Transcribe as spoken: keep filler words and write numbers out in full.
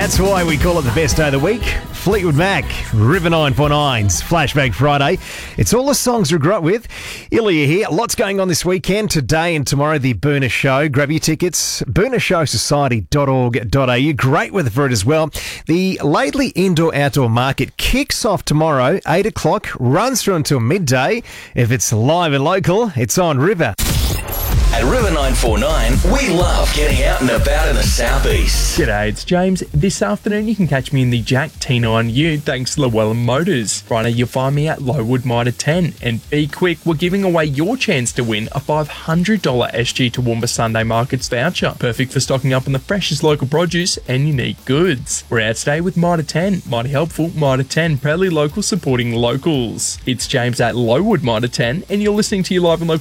That's why we call it the best day of the week. Fleetwood Mac, River nine forty-nine's Flashback Friday. It's all the songs we grew up with. Ilya here. Lots going on this weekend. Today and tomorrow, the Boonah Show. Grab your tickets. boonah show society dot org dot a u. Great weather for it as well. The Laidley Indoor Outdoor Market kicks off tomorrow, eight o'clock, runs through until midday. If it's live and local, it's on River. At River nine forty-nine, we love getting out and about in the southeast. G'day, it's James. This afternoon you can catch me in the Jack T nine U thanks to Llewellyn Motors. Friday you'll find me at Lowood Mitre ten. And be quick, we're giving away your chance to win a five hundred dollars S G Toowoomba Sunday Markets voucher. Perfect for stocking up on the freshest local produce and unique goods. We're out today with Mitre ten. Mighty helpful, Mitre ten, proudly local, supporting locals. It's James at Lowood Mitre ten and you're listening to your live and local